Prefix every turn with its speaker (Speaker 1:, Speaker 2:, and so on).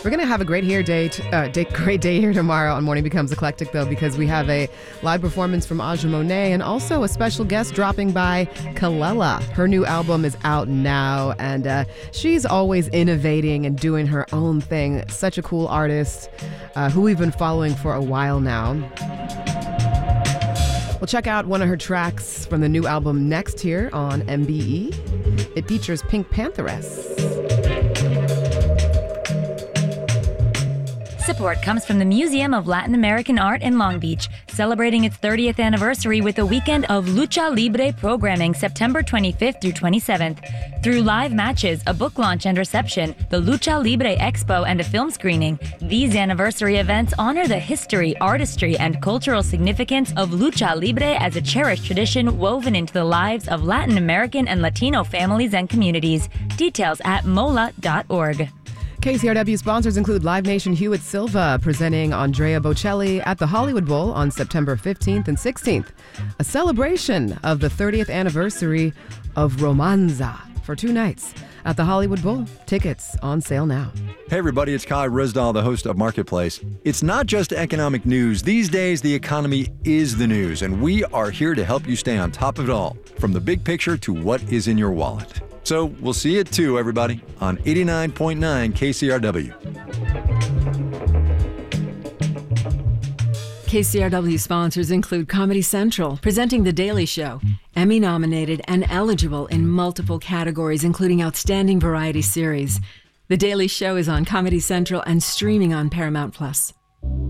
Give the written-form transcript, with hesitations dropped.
Speaker 1: We're going to have a great great day here tomorrow on Morning Becomes Eclectic, though, because we have a live performance from Aja Monet and also a special guest dropping by, Kelela. Her new album is out now, and she's always innovating and doing her own thing. Such a cool artist who we've been following for a while now. We'll check out one of her tracks from the new album next here on MBE. It features Pink Pantheress.
Speaker 2: Support comes from the Museum of Latin American Art in Long Beach, celebrating its 30th anniversary with a weekend of Lucha Libre programming September 25th through 27th. Through live matches, a book launch and reception, the Lucha Libre Expo, and a film screening, these anniversary events honor the history, artistry, and cultural significance of Lucha Libre as a cherished tradition woven into the lives of Latin American and Latino families and communities. Details at mola.org.
Speaker 1: KCRW sponsors include Live Nation Hewitt Silva presenting Andrea Bocelli at the Hollywood Bowl on September 15th and 16th, a celebration of the 30th anniversary of Romanza for 2 nights at the Hollywood Bowl. Tickets on sale now.
Speaker 3: Hey everybody, it's Kai Rizdal, the host of Marketplace. It's not just economic news. These days, the economy is the news, and we are here to help you stay on top of it all, from the big picture to what is in your wallet. So we'll see you at 2, everybody, on 89.9 KCRW.
Speaker 4: KCRW sponsors include Comedy Central, presenting The Daily Show, Emmy-nominated and eligible in multiple categories, including Outstanding Variety Series. The Daily Show is on Comedy Central and streaming on Paramount+.